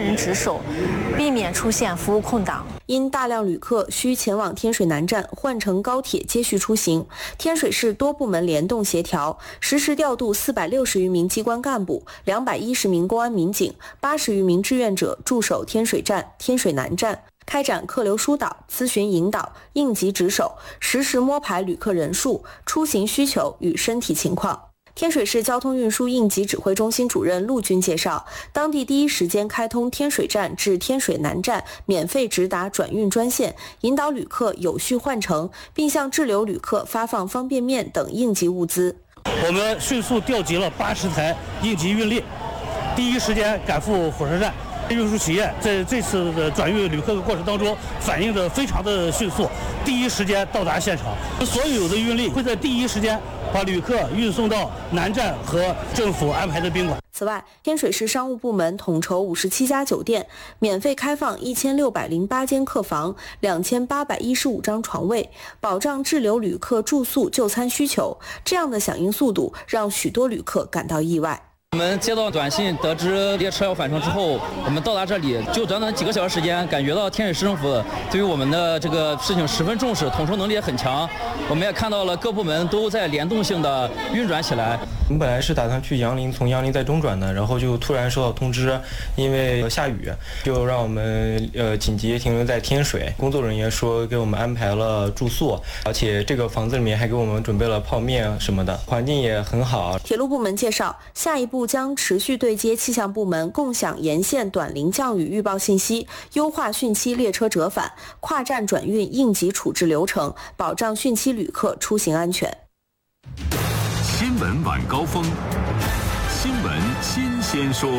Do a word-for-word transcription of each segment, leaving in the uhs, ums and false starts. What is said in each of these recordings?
人值守，避免出现服务空档。 因大量旅客需前往天水南站换乘高铁接续出行，天水市多部门联动协调，实时调度四百六十余名机关干部、两百一十名公安民警、八十余名志愿者驻守天水站、天水南站，开展客流疏导、咨询引导、应急值守，实时摸排旅客人数、出行需求与身体情况。天水市交通运输应急指挥中心主任陆军介绍，当地第一时间开通天水站至天水南站免费直达转运专线，引导旅客有序换乘，并向滞留旅客发放方便面等应急物资。 我们迅速调集了八十台应急运力，第一时间赶赴火车站。运输企业在这次的转运旅客的过程当中反应的非常的迅速，第一时间到达现场。所有的运力会在第一时间把旅客运送到南站和政府安排的宾馆。 此外，天水市商务部门统筹五十七家酒店，免费开放一千六百零八间客房、两千八百一十五张床位，保障滞留旅客住宿就餐需求。这样的响应速度让许多旅客感到意外。 我们接到短信，得知列车要返程之后，我们到达这里就短短几个小时时间，感觉到天水市政府对于我们的这个事情十分重视，统筹能力也很强。我们也看到了各部门都在联动性的运转起来。 我们本来是打算去杨林，从杨林再中转的，然后就突然收到通知，因为下雨，就让我们呃紧急停留在天水。工作人员说给我们安排了住宿，而且这个房子里面还给我们准备了泡面什么的，环境也很好。 铁路部门介绍，下一步将持续对接气象部门，共享沿线短临降雨预报信息，优化汛期列车折返、跨站转运应急处置流程，保障汛期旅客出行安全。 新闻晚高峰，新闻新鲜说。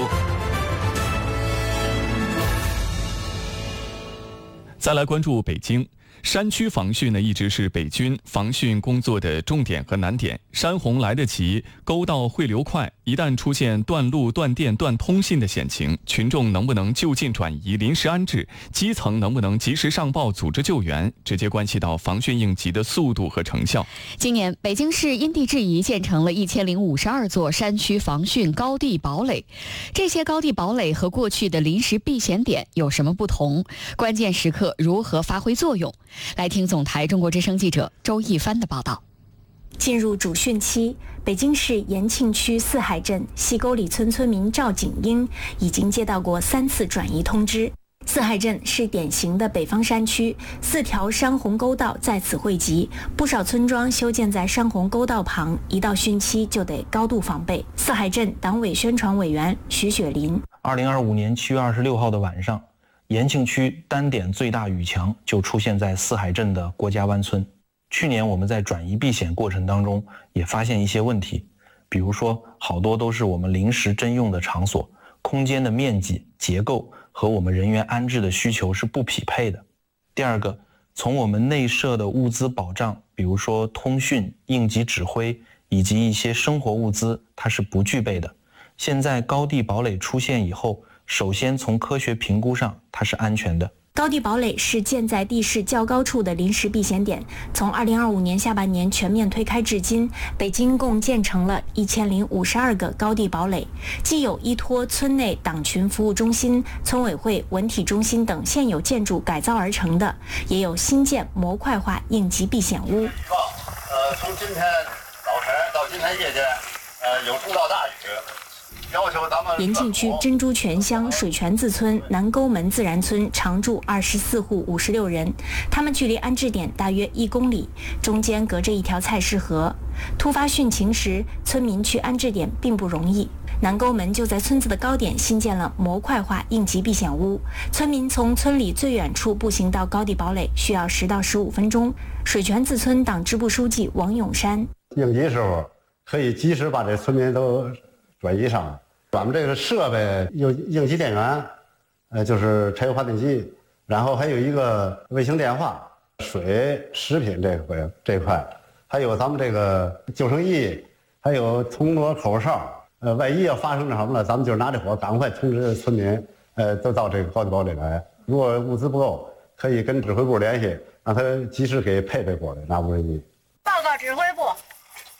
再来关注北京。山区防汛呢，一直是北军防汛工作的重点和难点。山洪来得急，沟道汇流快，一旦出现断路、断电、断通信的险情，群众能不能就近转移、临时安置，基层能不能及时上报、组织救援，直接关系到防汛应急的速度和成效。 今年，北京市因地制宜建成了一千零五十二座山区防汛高地堡垒。这些高地堡垒和过去的临时避险点有什么不同？关键时刻如何发挥作用？来听总台中国之声记者周一帆的报道。 进入主汛期，北京市延庆区四海镇西沟里村村民赵景英已经接到过三次转移通知。四海镇是典型的北方山区，四条山洪沟道在此汇集，不少村庄修建在山洪沟道旁，一到汛期就得高度防备。四海镇党委宣传委员徐雪林： 二零二五年七月二十六号的晚上，延庆区单点最大雨强就出现在四海镇的郭家湾村。去年我们在转移避险过程当中也发现一些问题，比如说好多都是我们临时征用的场所，空间的面积、结构和我们人员安置的需求是不匹配的。第二个，从我们内设的物资保障，比如说通讯、应急指挥以及一些生活物资，它是不具备的。现在高地堡垒出现以后，首先从科学评估上它是安全的。 高地堡垒是建在地势较高处的临时避险点，从二零二五年下半年全面推开至今，北京共建成了一千零五十二个高地堡垒，既有依托村内党群服务中心、村委会文体中心等现有建筑改造而成的，也有新建模块化应急避险屋。 呃，从今天早晨到今天夜间，呃，有中到大雨。 延庆区珍珠泉乡水泉子村南沟门自然村常住二十四户五十六人，他们距离安置点大约一公里，中间隔着一条菜市河。突发汛情时，村民去安置点并不容易。南沟门就在村子的高点新建了模块化应急避险屋，村民从村里最远处步行到高地堡垒需要十到十五分钟。水泉子村党支部书记王永山： 应急时候可以及时把这村民都转移上来。咱们这个设备有应急电源，呃，就是柴油发电机，然后还有一个卫星电话、水、食品这块这块，还有咱们这个救生衣，还有铜锣口哨。呃，万一要发生什么了，咱们就拿这火赶快通知村民，呃，都到这个高地堡垒来。如果物资不够，可以跟指挥部联系，让他及时给配备过来，那无人机。 报告指挥部，安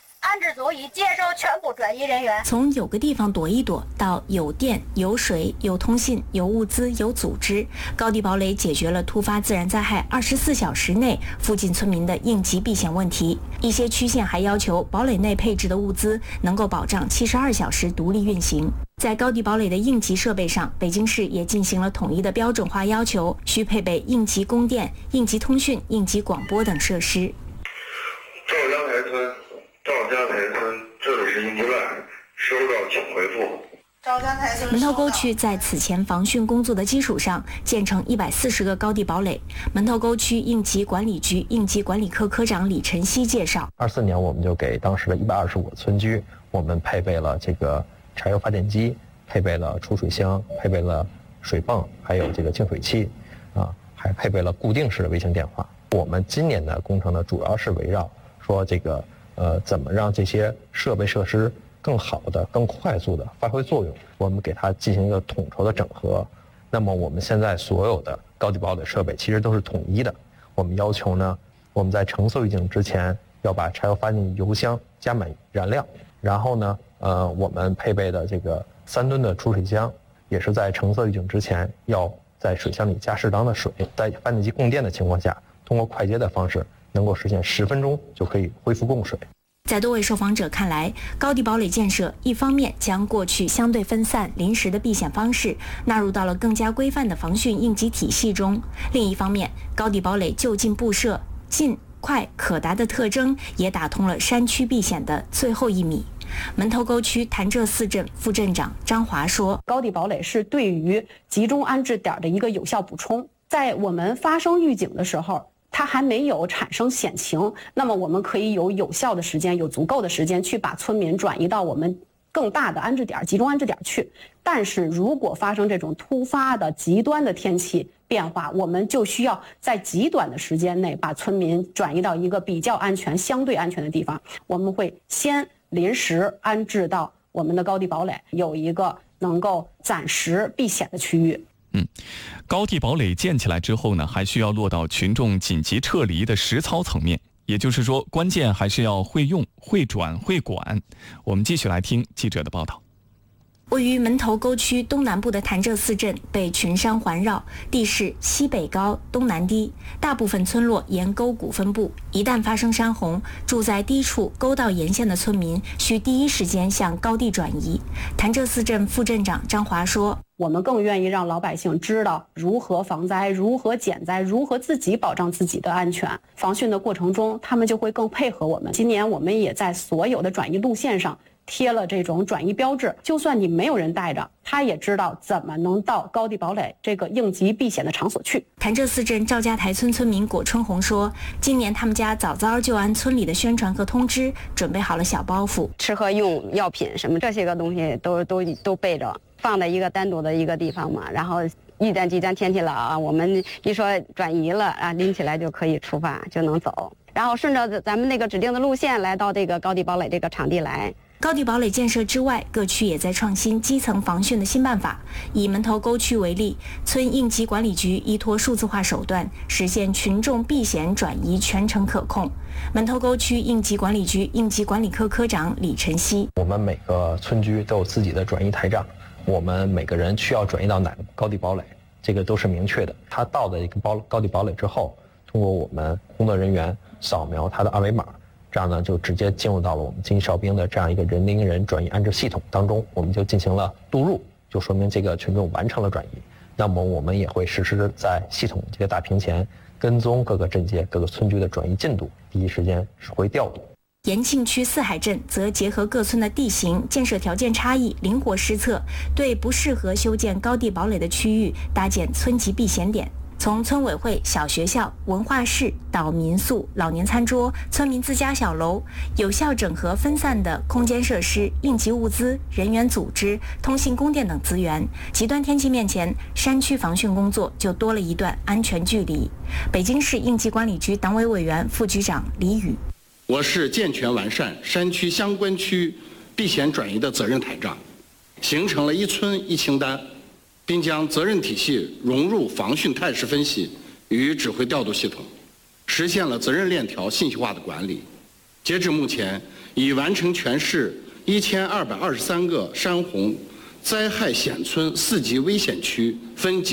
置组已接收全部转移人员。 从有个地方躲一躲到有电、有水、有通信、有物资、有组织，高地堡垒解决了突发自然灾害二十四小时内附近村民的应急避险问题。一些区县还要求堡垒内配置的物资能够保障七十二小时独立运行。在高地堡垒的应急设备上，北京市也进行了统一的标准化要求，需配备应急供电、应急通讯、应急广播等设施。 赵家台村，赵家台村，这里是应急站，收到请回复。 赵家台村门头沟区在此前防汛工作的基础上，建成一百四十个高地堡垒。门头沟区应急管理局应急管理科科长李晨曦介绍， 二四年我们就给当时的一百二十五个村居，我们配备了这个柴油发电机，配备了储水箱，配备了水泵，还有这个净水器，啊，还配备了固定式的卫星电话。我们今年的工程呢，主要是围绕说这个呃，怎么让这些设备设施更好的、更快速的发挥作用，我们给它进行一个统筹的整合。那么我们现在所有的高地堡垒设备其实都是统一的。我们要求呢，我们在橙色预警之前要把柴油发电油箱加满燃料，然后呢，呃，我们配备的这个三吨的储水箱，也是在橙色预警之前要在水箱里加适当的水，在发电机供电的情况下，通过快捷的方式，能够实现十分钟就可以恢复供水。 在多位受访者看来，高地堡垒建设一方面将过去相对分散、临时的避险方式纳入到了更加规范的防汛应急体系中；另一方面，高地堡垒就近布设、近、快、可达的特征，也打通了山区避险的最后一米。门头沟区潭柘寺镇副镇长张华说：“ 高地堡垒是对于集中安置点的一个有效补充，在我们发生预警的时候，它还没有产生险情，那么我们可以有有效的时间，有足够的时间去把村民转移到我们更大的安置点、集中安置点去。但是如果发生这种突发的极端的天气变化，我们就需要在极短的时间内把村民转移到一个比较安全、相对安全的地方。我们会先临时安置到我们的高地堡垒，有一个能够暂时避险的区域。” 嗯，高地堡垒建起来之后呢，还需要落到群众紧急撤离的实操层面，也就是说，关键还是要会用、会转、会管。我们继续来听记者的报道。 位于门头沟区东南部的潭柘寺镇被群山环绕，地势西北高、东南低，大部分村落沿沟谷分布。一旦发生山洪，住在低处沟道沿线的村民需第一时间向高地转移。潭柘寺镇副镇长张华说：“ 我们更愿意让老百姓知道如何防灾、如何减灾、如何自己保障自己的安全。防汛的过程中，他们就会更配合我们。今年我们也在所有的转移路线上贴了这种转移标志，就算你没有人带着，他也知道怎么能到高地堡垒这个应急避险的场所去。” 潭柘寺镇赵家台村村民果春红说：“今年他们家早早就按村里的宣传和通知准备好了小包袱， 吃喝用药品什么这些个东西都都都备着，放在一个单独的一个地方嘛。然后一旦极端天气了啊，我们一说转移了啊，拎起来就可以出发，就能走。然后顺着咱们那个指定的路线来到这个高地堡垒这个场地来。” 高地堡垒建设之外，各区也在创新基层防汛的新办法。以门头沟区为例，村应急管理局依托数字化手段，实现群众避险转移全程可控。门头沟区应急管理局应急管理科科长李晨曦：“ 我们每个村居都有自己的转移台账，我们每个人需要转移到哪个高地堡垒，这个都是明确的。他到的一个高高地堡垒之后，通过我们工作人员扫描他的二维码。这样呢，就直接进入到了我们紧急哨兵的这样一个人盯人转移安置系统当中，我们就进行了录入，就说明这个群众完成了转移。那么我们也会实时在系统这个大屏前跟踪各个镇街、各个村居的转移进度，第一时间指挥调度。 延庆区四海镇则结合各村的地形、建设条件差异，灵活施策，对不适合修建高地堡垒的区域搭建村级避险点。从村委会、小学校、文化室到民宿、老年餐桌、村民自家小楼，有效整合分散的空间设施、应急物资、人员组织、通信供电等资源。极端天气面前，山区防汛工作就多了一段安全距离。北京市应急管理局党委委员、副局长李宇：“ 我市健全完善山区相关区避险转移的责任台账，形成了一村一清单。”并将责任体系融入防汛态势分析与指挥调度系统，实现了责任链条信息化的管理。 截至目前，已完成全市一千二百二十三个山洪灾害险村四级危险区分级。